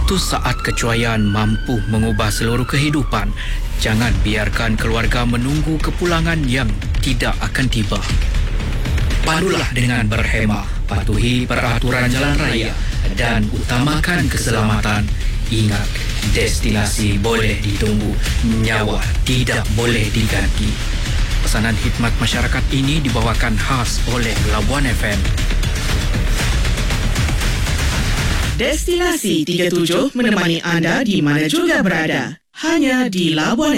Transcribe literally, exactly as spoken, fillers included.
Satu saat kecuaian mampu mengubah seluruh kehidupan. Jangan biarkan keluarga menunggu kepulangan yang tidak akan tiba. Padulah dengan berhemah, patuhi peraturan jalan raya dan utamakan keselamatan. Ingat, destinasi boleh ditunggu, nyawa tidak boleh diganti. Pesanan khidmat masyarakat ini dibawakan khas oleh Labuan F M. Destinasi tiga puluh tujuh menemani anda di mana juga berada. Hanya di Labuan